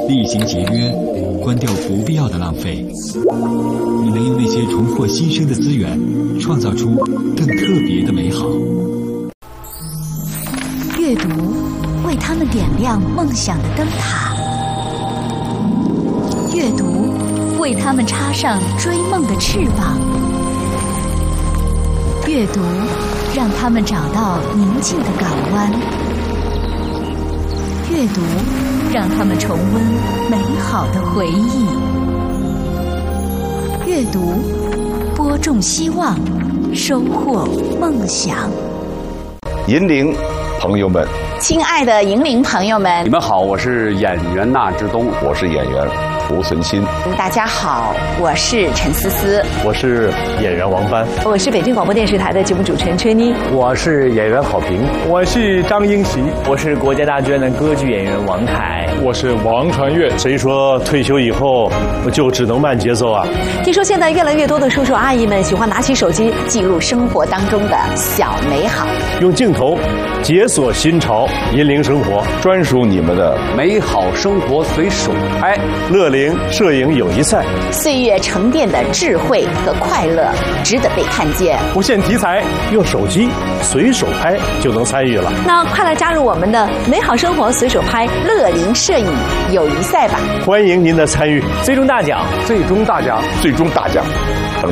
厉行节约，关掉不必要的浪费。你能用那些重获新生的资源，创造出更特别的美好。 阅读为他们点亮梦想的灯塔，阅读为他们插上追梦的翅膀，阅读让他们找到宁静的港湾，阅读让他们重温美好的回忆，阅读播种希望，收获梦想。 引领朋友们， 亲爱的引领朋友们， 你们好，我是演员纳之东， 我是演员胡存新。 大家好，我是陈思思， 我是演员王帆， 我是北京广播电视台的节目主持人崔妮， 我是演员郝平， 我是张英奇， 我是国家大剧院的歌剧演员王凯， 我是王传岳。 谁说退休以后就只能慢节奏啊？ 听说现在越来越多的叔叔阿姨们喜欢拿起手机记录生活当中的小美好， 用镜头解锁新潮，引领生活， 专属你们的美好生活随手拍。 乐龄摄影友谊赛， 岁月沉淀的智慧和快乐值得被看见。 不限题材， 用手机随手拍就能参与了。 那快来加入我们的美好生活随手拍乐龄摄影友谊赛吧！ 欢迎您的参与， 最终大奖， 最终大奖， 最终大奖。